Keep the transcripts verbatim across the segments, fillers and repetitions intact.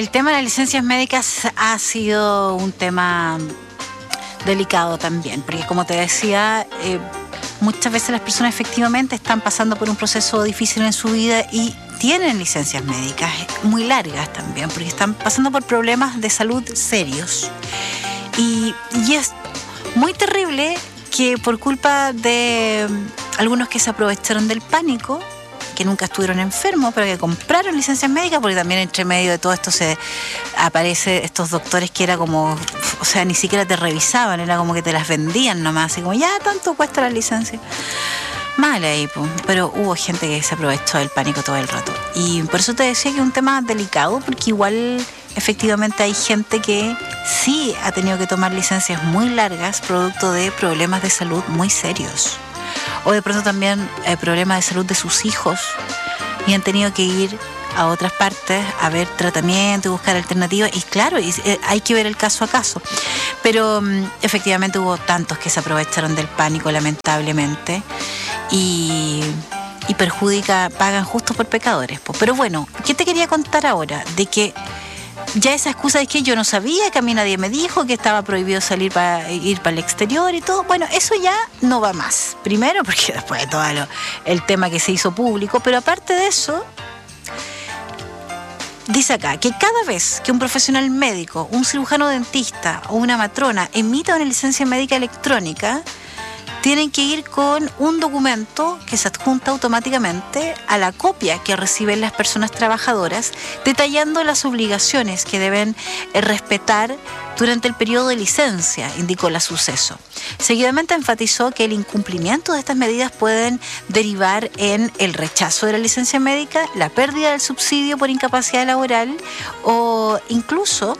el tema de las licencias médicas ha sido un tema delicado también, porque como te decía, eh, muchas veces las personas efectivamente están pasando por un proceso difícil en su vida y tienen licencias médicas muy largas también, porque están pasando por problemas de salud serios. Y, y es muy terrible que por culpa de algunos que se aprovecharon del pánico, que nunca estuvieron enfermos, pero que compraron licencias médicas, porque también entre medio de todo esto se aparece estos doctores que era como, o sea, ni siquiera te revisaban, era como que te las vendían nomás, así como, ya tanto cuesta la licencia. Mal ahí, pues. Pero hubo gente que se aprovechó del pánico todo el rato. Y por eso te decía que es un tema delicado, porque igual efectivamente hay gente que sí ha tenido que tomar licencias muy largas producto de problemas de salud muy serios. O de pronto también eh, problemas de salud de sus hijos y han tenido que ir a otras partes a ver tratamiento y buscar alternativas. Y claro, y, eh, hay que ver el caso a caso. Pero um, efectivamente hubo tantos que se aprovecharon del pánico, lamentablemente, y, y perjudica, pagan justo por pecadores. Po. Pero bueno, ¿qué te quería contar ahora? De que ya esa excusa es que yo no sabía, que a mí nadie me dijo que estaba prohibido salir para ir para el exterior y todo. Bueno, eso ya no va más. Primero, porque después de todo lo, el tema que se hizo público, pero aparte de eso, dice acá que cada vez que un profesional médico, un cirujano dentista o una matrona emita una licencia médica electrónica, tienen que ir con un documento que se adjunta automáticamente a la copia que reciben las personas trabajadoras, detallando las obligaciones que deben respetar durante el periodo de licencia, indicó la Suceso. Seguidamente enfatizó que el incumplimiento de estas medidas pueden derivar en el rechazo de la licencia médica, la pérdida del subsidio por incapacidad laboral o incluso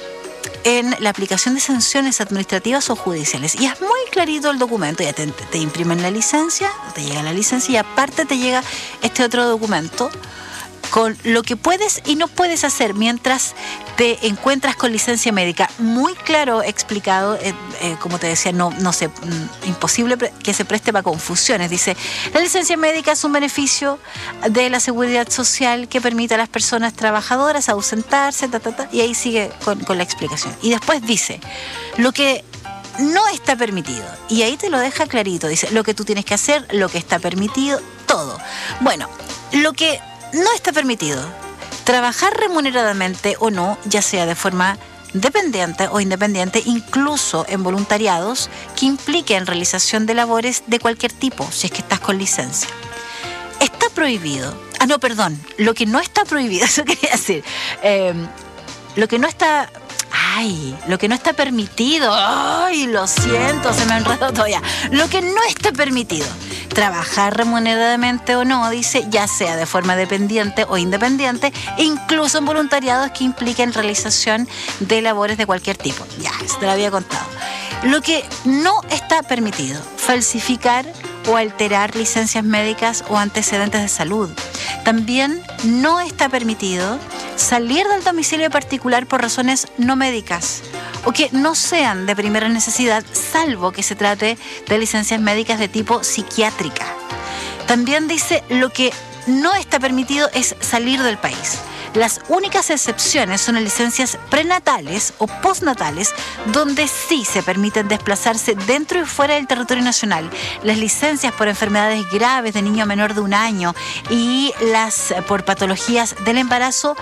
en la aplicación de sanciones administrativas o judiciales. Y es muy clarito el documento, ya te, te imprimen la licencia, te llega la licencia y aparte te llega este otro documento con lo que puedes y no puedes hacer mientras te encuentras con licencia médica. Muy claro explicado, eh, eh, como te decía, no, no sé, mm, imposible pre- que se preste para confusiones. Dice, la licencia médica es un beneficio de la seguridad social que permite a las personas trabajadoras ausentarse, ta, ta, ta, y ahí sigue con, con la explicación. Y después dice, lo que no está permitido, y ahí te lo deja clarito, dice, lo que tú tienes que hacer, lo que está permitido, todo. Bueno, lo que no está permitido, trabajar remuneradamente o no, ya sea de forma dependiente o independiente, incluso en voluntariados que impliquen realización de labores de cualquier tipo, si es que estás con licencia. Está prohibido. Ah, no, perdón. Lo que no está prohibido, eso quería decir. Eh, lo que no está... Ay, lo que no está permitido. Ay, lo siento, se me ha enredado todavía. Lo que no está permitido. Trabajar remuneradamente o no, dice, ya sea de forma dependiente o independiente, incluso en voluntariados que impliquen realización de labores de cualquier tipo. Ya, eso te lo había contado. Lo que no está permitido, falsificar o alterar licencias médicas o antecedentes de salud. También no está permitido salir del domicilio particular por razones no médicas o que no sean de primera necesidad, salvo que se trate de licencias médicas de tipo psiquiátrica. También dice, lo que no está permitido es salir del país. Las únicas excepciones son las licencias prenatales o postnatales, donde sí se permiten desplazarse dentro y fuera del territorio nacional. Las licencias por enfermedades graves de niño menor de un año y las por patologías del embarazo,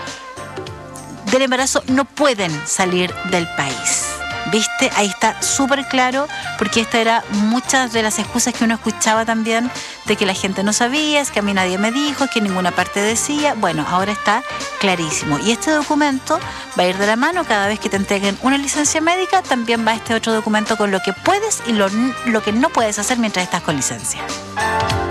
del embarazo no pueden salir del país. ¿Viste? Ahí está súper claro, porque esta era muchas de las excusas que uno escuchaba también, de que la gente no sabía, es que a mí nadie me dijo, que en ninguna parte decía. Bueno, ahora está clarísimo. Y este documento va a ir de la mano cada vez que te entreguen una licencia médica, también va este otro documento con lo que puedes y lo, lo que no puedes hacer mientras estás con licencia.